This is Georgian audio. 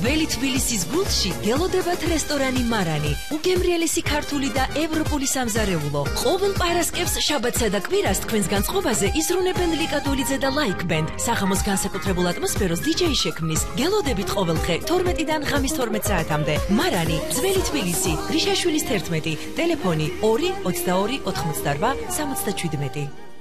ძველი თბილისის გულში გელოდებათ რესტორანი მარანი. უგემრიელესი ქართული და ევროპული სამზარეულო. ყოველ პარასკევს, შაბათსა და კვირას თქვენს განწყობაზე იზრუნებენ ლიკა დოლიძე და ლაიქ ბენდ. სახამოს განსაკუთრებულ ატმოსფეროს დიჯეი შექმნის. გელოდებით ყოველდღე 12-დან ღამის 12 საათამდე. მარანი, ძველი თბილისი, გრიშაშვილის 11, ტელეფონი 2 22 87 77.